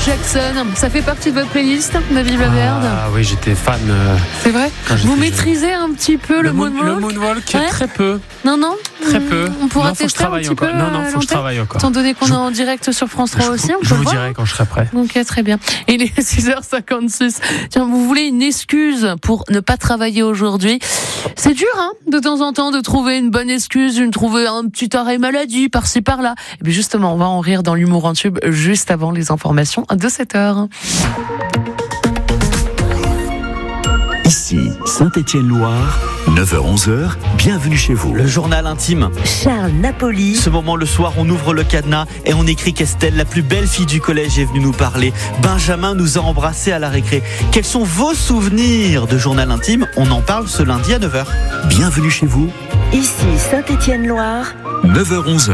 Jackson, ça fait partie de votre playlist, David Laverde? Ah oui, j'étais fan. C'est vrai? Vous maîtrisez un petit peu le moonwalk? Le moonwalk, très peu. Non. Très peu. On pourra tester un petit peu. Non, faut que je travaille encore. Étant donné qu'on est en direct sur France 3 aussi, on peut je vous voir. dirai quand je serai prêt. Ok, très bien. Et il est 6h56. Tiens, vous voulez une excuse pour ne pas travailler aujourd'hui? C'est dur, de temps en temps, de trouver une bonne excuse, de trouver un petit arrêt maladie par-ci par-là. Et bien justement, on va en rire dans l'humour en tube juste avant les informations de 7h. Ici, Saint-Étienne-Loire, 9h-11h, bienvenue chez vous. Le journal intime. Charles Napoli. Ce moment, le soir, on ouvre le cadenas et on écrit qu'Estelle, la plus belle fille du collège, est venue nous parler. Benjamin nous a embrassés à la récré. Quels sont vos souvenirs de journal intime? On en parle ce lundi à 9h. Bienvenue chez vous, Ici Saint-Étienne-Loire. 9h-11h.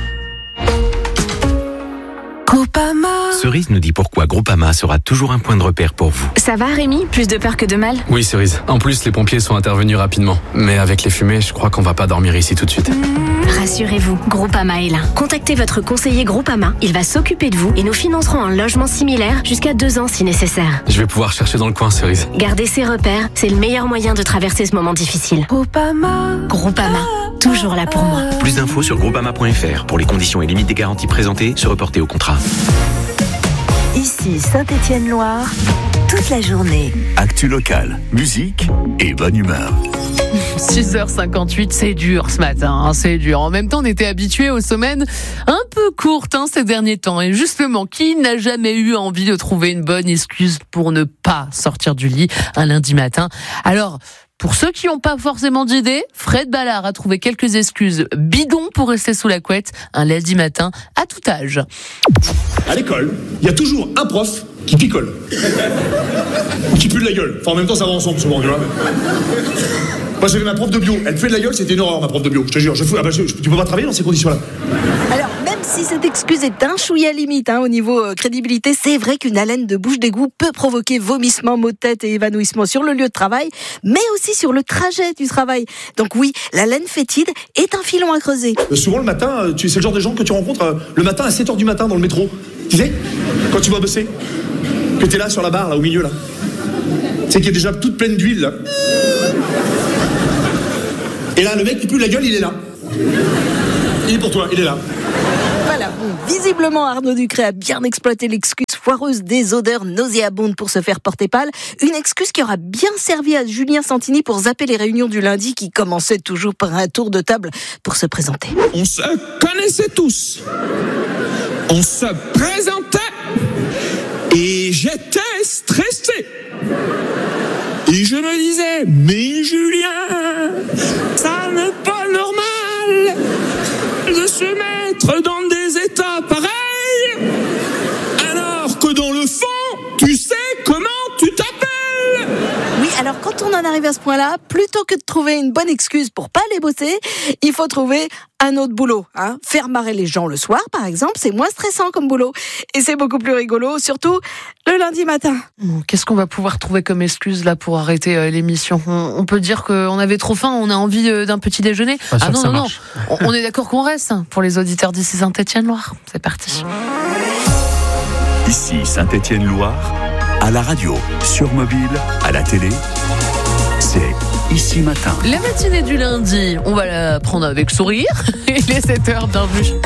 Groupama. Cerise nous dit pourquoi Groupama sera toujours un point de repère pour vous. Ça va Rémi? Plus de peur que de mal? Oui Cerise, en plus les pompiers sont intervenus rapidement. Mais avec les fumées, je crois qu'on va pas dormir ici tout de suite. Rassurez-vous, Groupama est là. Contactez votre conseiller Groupama, il va s'occuper de vous et nous financerons un logement similaire jusqu'à 2 ans si nécessaire. Je vais pouvoir chercher dans le coin Cerise. Gardez ses repères, c'est le meilleur moyen de traverser ce moment difficile. Groupama. Groupama, toujours là pour moi. Plus d'infos sur groupama.fr. Pour les conditions et limites des garanties présentées, se reporter au contrat. Ici Saint-Étienne-Loire. Toute la journée. Actu locale, musique et bonne humeur. 6h58, c'est dur ce matin, c'est dur. En même temps, on était habitués aux semaines un peu courtes ces derniers temps. Et justement, qui n'a jamais eu envie de trouver une bonne excuse pour ne pas sortir du lit un lundi matin? Alors, pour ceux qui n'ont pas forcément d'idée, Fred Ballard a trouvé quelques excuses bidons pour rester sous la couette un lundi matin à tout âge. À l'école, il y a toujours un prof qui picole. Ou qui pue de la gueule. Enfin, en même temps, ça va ensemble souvent, tu vois. Moi, j'avais ma prof de bio. Elle puait de la gueule, c'était une horreur, ma prof de bio. Je te jure, tu peux pas travailler dans ces conditions-là. Alors, même si cette excuse est un chouïa limite au niveau crédibilité, c'est vrai qu'une haleine de bouche d'égout peut provoquer vomissements, maux de tête et évanouissement sur le lieu de travail, mais aussi sur le trajet du travail. Donc oui, l'haleine fétide est un filon à creuser. Souvent, le matin, c'est le genre de gens que tu rencontres le matin à 7h du matin dans le métro. Tu sais, quand tu vas bosser, que t'es là sur la barre, là, au milieu, là. Tu sais qu'il est déjà toute pleine d'huile, là. Et là, le mec qui pue la gueule, il est là. Il est pour toi, il est là. Voilà, bon, visiblement Arnaud Ducré a bien exploité l'excuse foireuse des odeurs nauséabondes pour se faire porter pâle. Une excuse qui aura bien servi à Julien Santini pour zapper les réunions du lundi qui commençaient toujours par un tour de table pour se présenter. On se connaissait tous. On se présentait. Et j'étais stressé. Et je me disais, mais Julien, ça n'est pas normal de se mettre dans des états pareils, alors que dans le fond, tu sais comment tu t'appelles. Oui, alors quand on en arrive à ce point-là, plutôt que de trouver une bonne excuse pour pas aller bosser, il faut trouver un autre boulot. Faire marrer les gens le soir, par exemple, c'est moins stressant comme boulot. Et c'est beaucoup plus rigolo, surtout le lundi matin. Qu'est-ce qu'on va pouvoir trouver comme excuse là pour arrêter l'émission? On peut dire qu'on avait trop faim, on a envie d'un petit déjeuner. Non. On est d'accord qu'on reste pour les auditeurs d'ici Saint-Étienne-Loire. C'est parti. Ici Saint-Étienne-Loire, à la radio, sur mobile, à la télé, c'est Ici Matin. La matinée du lundi, on va la prendre avec sourire. Il est 7h, bienvenue.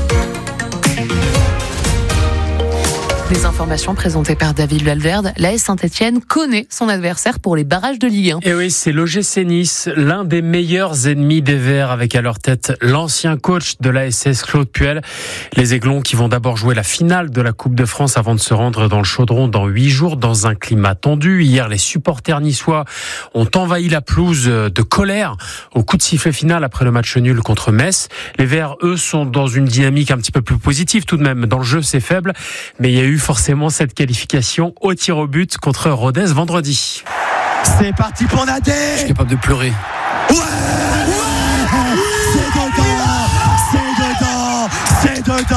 Les informations présentées par David Laverde. L'AS Saint-Étienne connaît son adversaire pour les barrages de Ligue 1. Et oui, c'est l'OGC Nice, l'un des meilleurs ennemis des Verts, avec à leur tête l'ancien coach de l'ASS, Claude Puel. Les Aiglons qui vont d'abord jouer la finale de la Coupe de France avant de se rendre dans le Chaudron dans 8 jours dans un climat tendu. Hier, les supporters niçois ont envahi la pelouse de colère au coup de sifflet final après le match nul contre Metz. Les Verts, eux, sont dans une dynamique un petit peu plus positive tout de même. Dans le jeu, c'est faible, mais il y a eu forcément cette qualification au tir au but contre Rodez vendredi. C'est parti pour Nader. Je suis capable de pleurer. C'est dedans.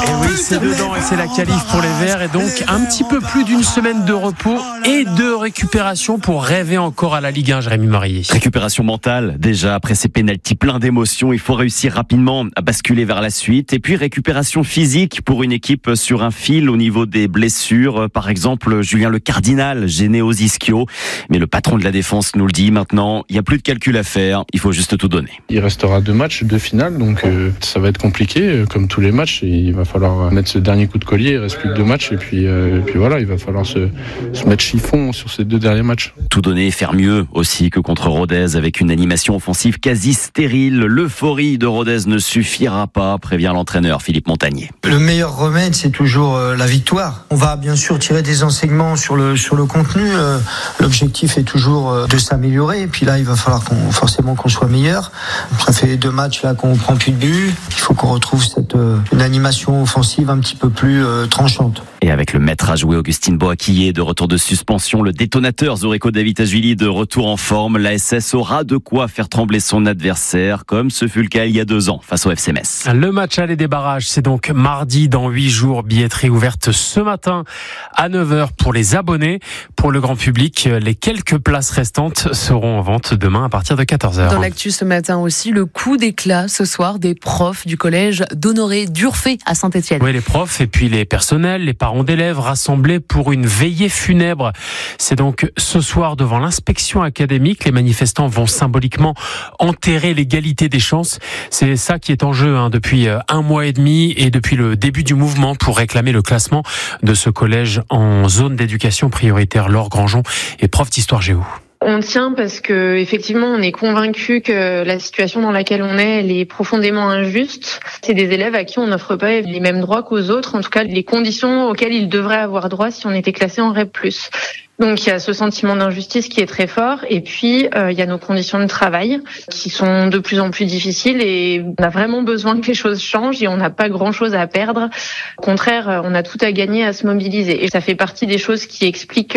Et oui, c'est dedans et c'est la qualif pour les Verts. Et donc, un petit peu plus d'une semaine de repos et de récupération pour rêver encore à la Ligue 1, Jérémy Marillier. Récupération mentale, déjà, après ces pénaltys pleins d'émotions. Il faut réussir rapidement à basculer vers la suite. Et puis, récupération physique pour une équipe sur un fil au niveau des blessures. Par exemple, Julien Le Cardinal, gêné aux ischios. Mais le patron de la défense nous le dit maintenant, il n'y a plus de calcul à faire. Il faut juste tout donner. Il restera 2 matchs, 2 finales. Donc, ça va être compliqué, comme tous les matchs. Et il va falloir mettre ce dernier coup de collier. Il reste plus que 2 matchs. Et puis voilà, il va falloir se mettre chiffon sur ces 2 derniers matchs. Tout donner et faire mieux aussi que contre Rodez avec une animation offensive quasi stérile. L'euphorie de Rodez ne suffira pas, prévient l'entraîneur Philippe Montagnier. Le meilleur remède, c'est toujours la victoire. On va bien sûr tirer des enseignements sur le contenu. L'objectif est toujours de s'améliorer. Et puis là, il va falloir forcément qu'on soit meilleur. Ça fait 2 matchs là qu'on prend plus de buts. Il faut qu'on retrouve une animation offensive un petit peu plus tranchante. Et avec le maître à jouer Augustine Boakillé de retour de suspension, le détonateur Zoreko Davitashvili de retour en forme, l'ASS aura de quoi faire trembler son adversaire, comme ce fut le cas il y a 2 ans face au FC Metz. Le match aller des barrages, c'est donc mardi dans 8 jours. Billetterie ouverte ce matin à 9h pour les abonnés. Pour le grand public, les quelques places restantes seront en vente demain à partir de 14h. Dans l'actu ce matin aussi, le coup d'éclat ce soir des profs du collège d'Honoré d'Urfé à Saint-Étienne. Oui, les profs et puis les personnels, les parents d'élèves rassemblés pour une veillée funèbre. C'est donc ce soir devant l'inspection académique. Les manifestants vont symboliquement enterrer l'égalité des chances. C'est ça qui est en jeu depuis 1 mois et demi et depuis le début du mouvement pour réclamer le classement de ce collège en zone d'éducation prioritaire. Laure Grandjean est prof d'histoire géo. On tient parce que effectivement, on est convaincu que la situation dans laquelle on est, elle est profondément injuste. C'est des élèves à qui on n'offre pas les mêmes droits qu'aux autres, en tout cas les conditions auxquelles ils devraient avoir droit si on était classé en REP+. Donc il y a ce sentiment d'injustice qui est très fort et puis il y a nos conditions de travail qui sont de plus en plus difficiles et on a vraiment besoin que les choses changent et on n'a pas grand-chose à perdre. Au contraire, on a tout à gagner à se mobiliser et ça fait partie des choses qui expliquent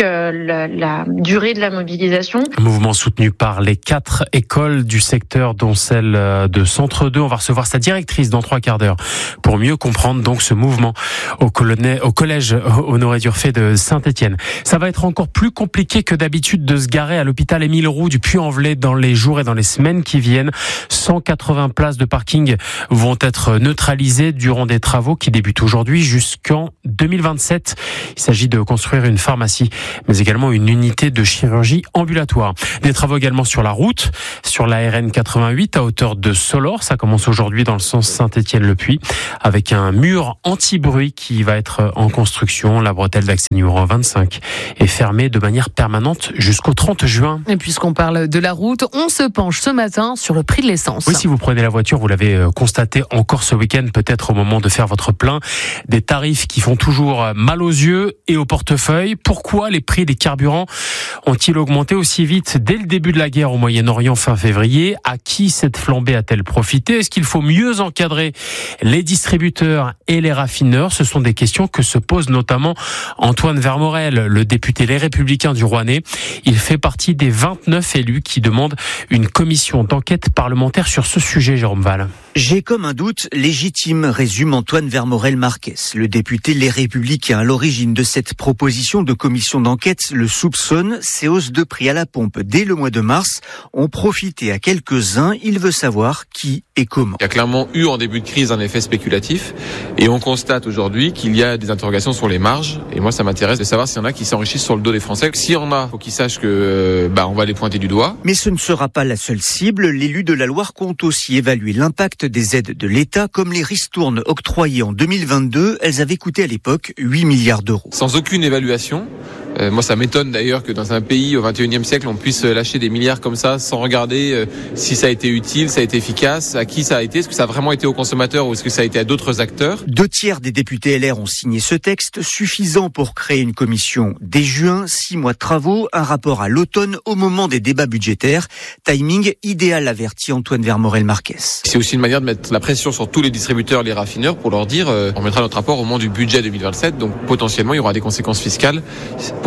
la durée de la mobilisation. Un mouvement soutenu par les 4 écoles du secteur dont celle de Centre 2. On va recevoir sa directrice dans 3 quarts d'heure pour mieux comprendre donc ce mouvement au collège Honoré d'Urfé de Saint-Étienne. Ça va être encore plus compliqué que d'habitude de se garer à l'hôpital Émile Roux du Puy-en-Velay dans les jours et dans les semaines qui viennent. 180 places de parking vont être neutralisées durant des travaux qui débutent aujourd'hui jusqu'en 2027. Il s'agit de construire une pharmacie, mais également une unité de chirurgie ambulatoire. Des travaux également sur la route, sur la RN 88 à hauteur de Solor. Ça commence aujourd'hui dans le sens Saint-Étienne-le-Puy avec un mur anti-bruit qui va être en construction. La bretelle d'accès numéro 25 est fermée de manière permanente jusqu'au 30 juin. Et puisqu'on parle de la route, on se penche ce matin sur le prix de l'essence. Oui, si vous prenez la voiture, vous l'avez constaté encore ce week-end, peut-être au moment de faire votre plein, des tarifs qui font toujours mal aux yeux et au portefeuille. Pourquoi les prix des carburants ont-ils augmenté aussi vite dès le début de la guerre au Moyen-Orient fin février? À qui cette flambée a-t-elle profité? Est-ce qu'il faut mieux encadrer les distributeurs et les raffineurs? Ce sont des questions que se pose notamment Antoine Vermorel, le député Les Républicains du Rouennais. Il fait partie des 29 élus qui demandent une commission d'enquête parlementaire sur ce sujet, Jérôme Val. J'ai comme un doute légitime, résume Antoine Vermorel-Marquez. Le député Les Républicains à l'origine de cette proposition de commission d'enquête le soupçonne. Ces hausses de prix à la pompe dès le mois de mars ont profité à quelques-uns. Il veut savoir qui et comment. Il y a clairement eu en début de crise un effet spéculatif et on constate aujourd'hui qu'il y a des interrogations sur les marges. Et moi, ça m'intéresse de savoir s'il y en a qui s'enrichissent sur le dos des Français. S'il y en a, faut qu'ils sachent que on va les pointer du doigt. Mais ce ne sera pas la seule cible. L'élu de la Loire compte aussi évaluer l'impact des aides de l'État, comme les ristournes octroyées en 2022. Elles avaient coûté à l'époque 8 milliards d'euros. Sans aucune évaluation. Moi, ça m'étonne d'ailleurs que dans un pays au XXIe siècle, on puisse lâcher des milliards comme ça sans regarder si ça a été utile, ça a été efficace, à qui ça a été, est-ce que ça a vraiment été aux consommateurs ou est-ce que ça a été à d'autres acteurs. 2/3 des députés LR ont signé ce texte, suffisant pour créer une commission dès juin, 6 mois de travaux, un rapport à l'automne au moment des débats budgétaires. Timing idéal, avertit Antoine Vermorel-Marquez. C'est aussi une manière de mettre la pression sur tous les distributeurs, les raffineurs, pour leur dire on mettra notre rapport au moment du budget 2027, donc potentiellement il y aura des conséquences fiscales pour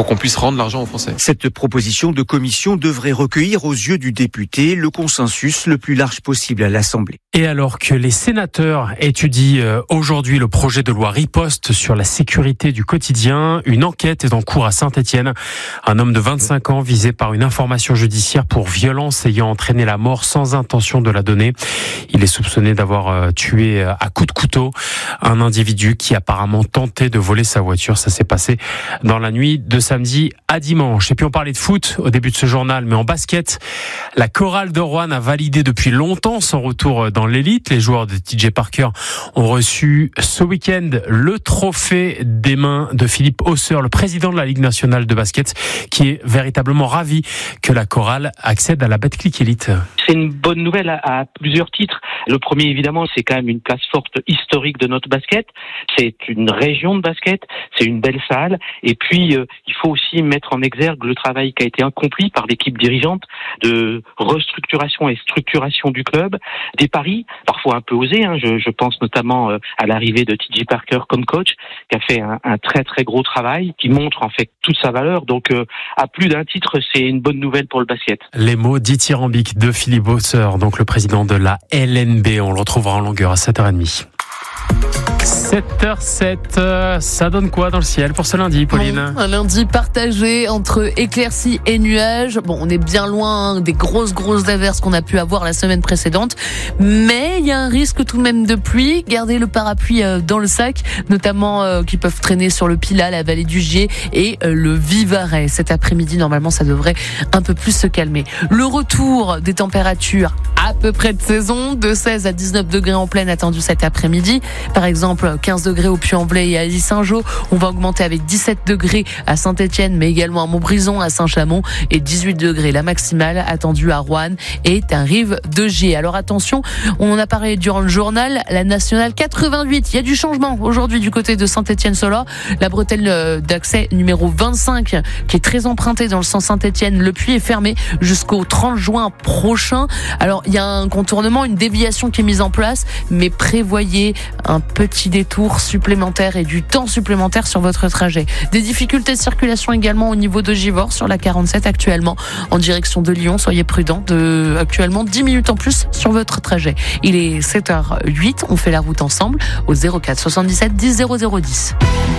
pour qu'on puisse rendre l'argent aux Français. Cette proposition de commission devrait recueillir aux yeux du député le consensus le plus large possible à l'Assemblée. Et alors que les sénateurs étudient aujourd'hui le projet de loi riposte sur la sécurité du quotidien, une enquête est en cours à Saint-Étienne. Un homme de 25 ans visé par une information judiciaire pour violence ayant entraîné la mort sans intention de la donner. Il est soupçonné d'avoir tué à coups de couteau un individu qui apparemment tentait de voler sa voiture. Ça s'est passé dans la nuit de samedi à dimanche. Et puis on parlait de foot au début de ce journal, mais en basket, la chorale de Roanne a validé depuis longtemps son retour dans l'élite. Les joueurs de TJ Parker ont reçu ce week-end le trophée des mains de Philippe Hausseur, le président de la Ligue nationale de basket, qui est véritablement ravi que la chorale accède à la Betclic Elite. C'est une bonne nouvelle à plusieurs titres. Le premier, évidemment, c'est quand même une place forte historique de notre basket. C'est une région de basket, c'est une belle salle. Et puis, il faut aussi mettre en exergue le travail qui a été accompli par l'équipe dirigeante de restructuration et structuration du club. Des paris, parfois un peu osés. Je pense notamment à l'arrivée de TJ Parker comme coach, qui a fait un très très gros travail, qui montre en fait toute sa valeur. Donc, à plus d'un titre, c'est une bonne nouvelle pour le basket. Les mots dithyrambiques de Philippe Hausseur, donc le président de la LNB. On le retrouvera en longueur à 7h30. 7h07, ça donne quoi dans le ciel pour ce lundi, Pauline ? Un lundi partagé entre éclaircies et nuages. Bon, on est bien loin des grosses averses qu'on a pu avoir la semaine précédente, mais il y a un risque tout de même de pluie. Gardez le parapluie dans le sac, notamment qui peuvent traîner sur le Pilat, la vallée du Gier et le Vivarais. Cet après-midi, normalement, ça devrait un peu plus se calmer. Le retour des températures à peu près de saison, de 16 à 19 degrés en pleine attendu cet après-midi. Par exemple, 15 degrés au Puy-en-Velay et à Issy-Saint-Jean. On va augmenter avec 17 degrés à Saint-Étienne, mais également à Montbrison, à Saint-Chamond, et 18 degrés. La maximale attendue à Roanne et à Rive-de-Gier. Alors attention, on en a parlé durant le journal, la nationale 88. Il y a du changement aujourd'hui du côté de Saint-Étienne-Sola. La bretelle d'accès numéro 25, qui est très empruntée dans le sens Saint-Étienne. Le puits est fermé jusqu'au 30 juin prochain. Alors, il y a un contournement, une déviation qui est mise en place, mais prévoyez un petit détour supplémentaire et du temps supplémentaire sur votre trajet. Des difficultés de circulation également au niveau de Givors sur la 47 actuellement en direction de Lyon. Soyez prudents, actuellement 10 minutes en plus sur votre trajet. Il est 7h08, on fait la route ensemble au 04 77 10 0010.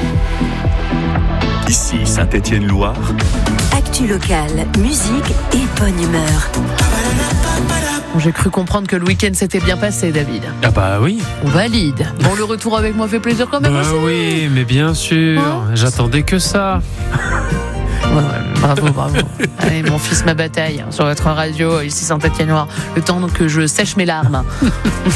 Ici Saint-Étienne-Loire. Actu locale, musique et bonne humeur. J'ai cru comprendre que le week-end s'était bien passé, David. Ah bah oui. On valide. Bon, le retour avec moi fait plaisir quand même aussi. Oui, mais bien sûr. J'attendais que ça. Ouais, bravo. Allez, mon fils, ma bataille sur votre radio, ici Saint-Étienne-Loire. Le temps que je sèche mes larmes.